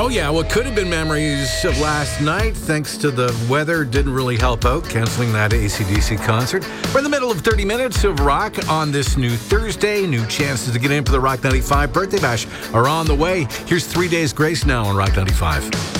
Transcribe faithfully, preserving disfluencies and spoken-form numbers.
Oh, yeah. What could have been memories of last night, thanks to the weather, didn't really help out, canceling that A C D C concert. We're in the middle of thirty minutes of rock on this new Thursday. New chances to get in for the Rock ninety-five birthday bash are on the way. Here's Three Days Grace now on Rock ninety-five.